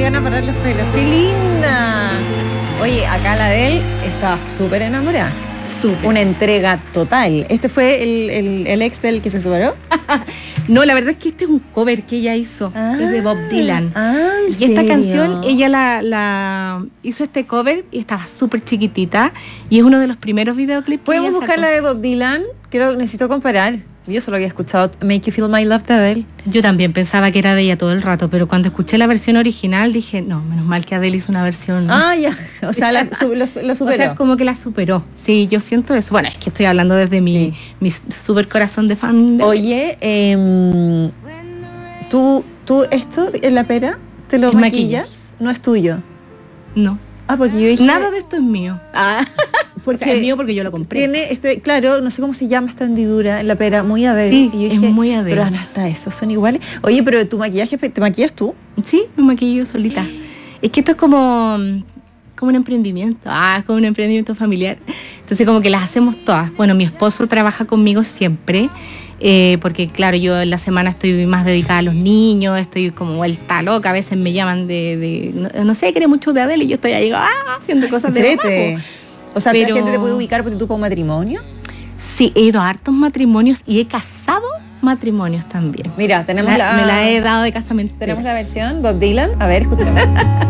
llegan a parar los pelos. ¡Qué linda! Oye, acá la de él estaba súper enamorada. Súper. Una entrega total. ¿Este fue el ex del que se separó? No, la verdad es que este es un cover que ella hizo, es de Bob Dylan. Y esta canción, ella la hizo este cover y estaba súper chiquitita. Y es uno de los primeros videoclips. ¿Podemos buscar la de Bob Dylan? Necesito comparar. Yo solo había escuchado Make You Feel My Love de Adele. Yo también pensaba que era de ella todo el rato, pero cuando escuché la versión original dije, no, menos mal que Adele hizo una versión. Ah, ya. O sea, lo superó. O sea, como que la superó. Sí, yo siento eso. Bueno, es que estoy hablando desde mi super corazón de fan. Oye, ¿tú esto en la pera te lo maquillas? No es tuyo. No. Ah, porque yo dije... Nada de esto es mío. Porque o sea, es mío porque yo lo compré. Tiene claro, no sé cómo se llama esta hendidura en la pera, muy Adele. Sí, y yo dije, es muy Adele. Pero hasta esos son iguales. Oye, pero tu maquillaje, ¿te maquillas tú? Sí, me maquillo yo solita. Es que esto es como un emprendimiento. Como un emprendimiento familiar. Entonces como que las hacemos todas. Bueno, mi esposo trabaja conmigo siempre. Porque claro, yo en la semana estoy más dedicada a los niños, estoy como vuelta loca, a veces me llaman no sé, quiere mucho de Adele y yo estoy ahí haciendo cosas de trabajo. O sea, ¿la gente te puede ubicar porque tú para un matrimonio? Sí, he ido a hartos matrimonios y he casado matrimonios también. Mira, tenemos me la he dado de casamiento. Tenemos la versión Bob Dylan, a ver, escuchemos.